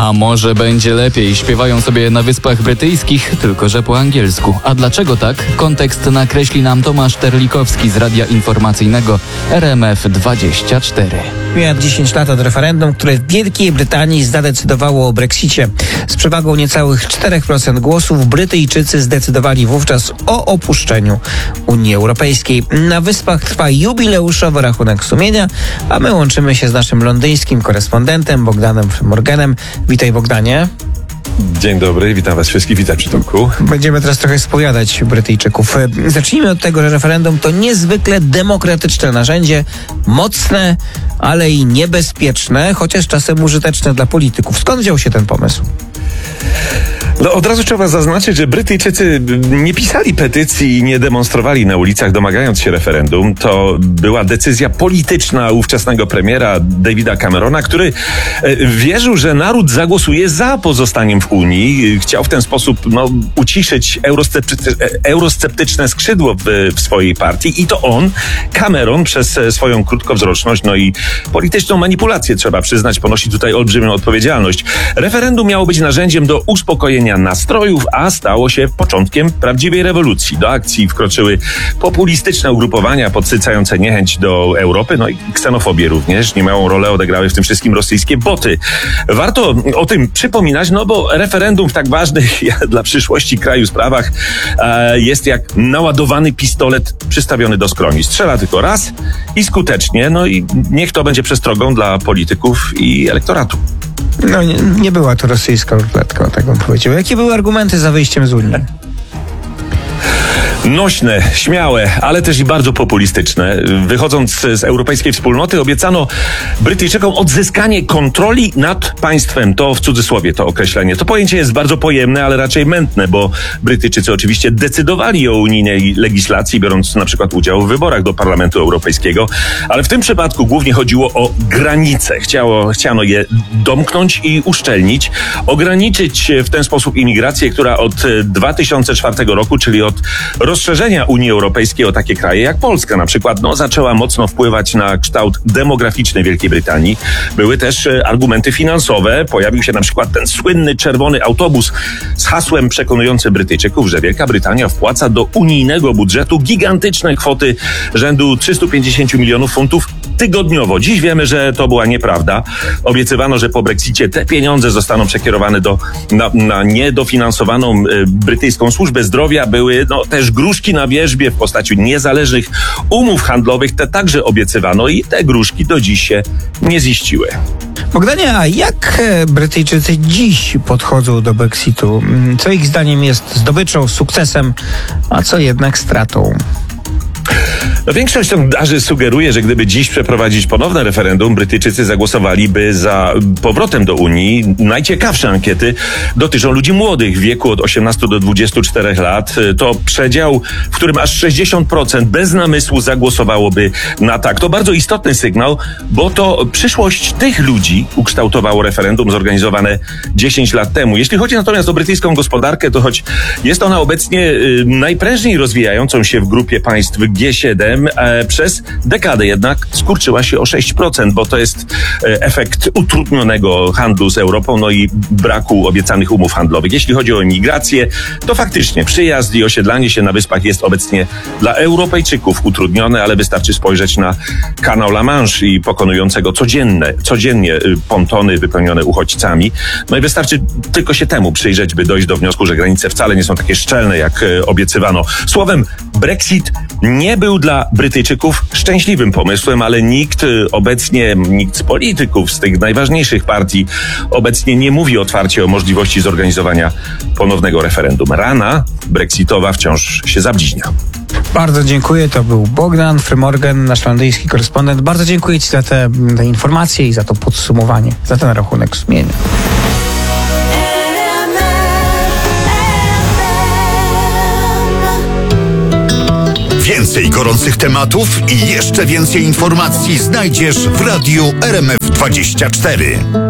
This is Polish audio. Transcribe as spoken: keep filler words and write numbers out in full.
A może będzie lepiej, śpiewają sobie na Wyspach Brytyjskich, tylko że po angielsku. A dlaczego tak? Kontekst nakreśli nam Tomasz Terlikowski z Radia Informacyjnego R M F dwadzieścia cztery. Mija dziesięć lat od referendum, które w Wielkiej Brytanii zadecydowało o Brexicie. Z przewagą niecałych cztery procent głosów Brytyjczycy zdecydowali wówczas o opuszczeniu Unii Europejskiej. Na Wyspach trwa jubileuszowy rachunek sumienia, a my łączymy się z naszym londyńskim korespondentem Bogdanem Morganem. Witaj, Bogdanie. Dzień dobry, witam was wszystkich, witam przy Tomku. Będziemy teraz trochę spowiadać Brytyjczyków. Zacznijmy od tego, że referendum to niezwykle demokratyczne narzędzie, mocne, ale i niebezpieczne, chociaż czasem użyteczne dla polityków. Skąd wziął się ten pomysł? No od razu trzeba zaznaczyć, że Brytyjczycy nie pisali petycji i nie demonstrowali na ulicach domagając się referendum. To była decyzja polityczna ówczesnego premiera Davida Camerona, który wierzył, że naród zagłosuje za pozostaniem w Unii. Chciał w ten sposób no, uciszyć eurosceptyczne, eurosceptyczne skrzydło w, w swojej partii i to on, Cameron, przez swoją krótkowzroczność no i polityczną manipulację, trzeba przyznać, ponosi tutaj olbrzymią odpowiedzialność. Referendum miało być narzędziem do uspokojenia nastrojów, a stało się początkiem prawdziwej rewolucji. Do akcji wkroczyły populistyczne ugrupowania podsycające niechęć do Europy, no i ksenofobię również. Niemałą rolę odegrały w tym wszystkim rosyjskie boty. Warto o tym przypominać, no bo referendum w tak ważnych dla przyszłości kraju sprawach e, jest jak naładowany pistolet przystawiony do skroni. Strzela tylko raz i skutecznie, no i niech to będzie przestrogą dla polityków i elektoratu. No nie, nie była to rosyjska ruletka, tak bym powiedział. Jakie były argumenty za wyjściem z Unii? Nośne, śmiałe, ale też i bardzo populistyczne. Wychodząc z europejskiej wspólnoty obiecano Brytyjczykom odzyskanie kontroli nad państwem. To w cudzysłowie to określenie. To pojęcie jest bardzo pojemne, ale raczej mętne, bo Brytyjczycy oczywiście decydowali o unijnej legislacji, biorąc na przykład udział w wyborach do Parlamentu Europejskiego, ale w tym przypadku głównie chodziło o granice. Chciało, chciano je domknąć i uszczelnić, ograniczyć w ten sposób imigrację, która od dwa tysiące czwartego roku, czyli od rozszerzenia Unii Europejskiej o takie kraje jak Polska na przykład, no, zaczęła mocno wpływać na kształt demograficzny Wielkiej Brytanii. Były też argumenty finansowe. Pojawił się na przykład ten słynny czerwony autobus z hasłem przekonującym Brytyjczyków, że Wielka Brytania wpłaca do unijnego budżetu gigantyczne kwoty rzędu trzysta pięćdziesiąt milionów funtów tygodniowo. Dziś wiemy, że to była nieprawda. Obiecywano, że po Brexicie te pieniądze zostaną przekierowane do, na, na niedofinansowaną y, brytyjską służbę zdrowia. Były no, też gruszki na wierzbie w postaci niezależnych umów handlowych. Te także obiecywano i te gruszki do dziś się nie ziściły. Bogdanie, a jak Brytyjczycy dziś podchodzą do Brexitu? Co ich zdaniem jest zdobyczą, sukcesem, a co jednak stratą? No, większość sondaży sugeruje, że gdyby dziś przeprowadzić ponowne referendum, Brytyjczycy zagłosowaliby za powrotem do Unii. Najciekawsze ankiety dotyczą ludzi młodych w wieku od osiemnastu do dwudziestu czterech lat. To przedział, w którym aż sześćdziesiąt procent bez namysłu zagłosowałoby na tak. To bardzo istotny sygnał, bo to przyszłość tych ludzi ukształtowało referendum zorganizowane dziesięć lat temu. Jeśli chodzi natomiast o brytyjską gospodarkę, to choć jest ona obecnie y, najprężniej rozwijającą się w grupie państw G siedem, e, przez dekadę jednak skurczyła się o sześć procent, bo to jest e, efekt utrudnionego handlu z Europą, no i braku obiecanych umów handlowych. Jeśli chodzi o migrację, to faktycznie przyjazd i osiedlanie się na wyspach jest obecnie dla Europejczyków utrudnione, ale wystarczy spojrzeć na kanał La Manche i pokonującego codzienne, codziennie pontony wypełnione uchodźcami. No i wystarczy tylko się temu przyjrzeć, by dojść do wniosku, że granice wcale nie są takie szczelne, jak e, obiecywano. Słowem, Brexit nie był dla Brytyjczyków szczęśliwym pomysłem, ale nikt obecnie, nikt z polityków, z tych najważniejszych partii obecnie nie mówi otwarcie o możliwości zorganizowania ponownego referendum. Rana brexitowa wciąż się zabliźnia. Bardzo dziękuję. To był Bogdan Frymorgan, nasz londyński korespondent. Bardzo dziękuję Ci za te, te informacje i za to podsumowanie, za ten rachunek sumienia. Więcej gorących tematów i jeszcze więcej informacji znajdziesz w Radiu R M F dwadzieścia cztery.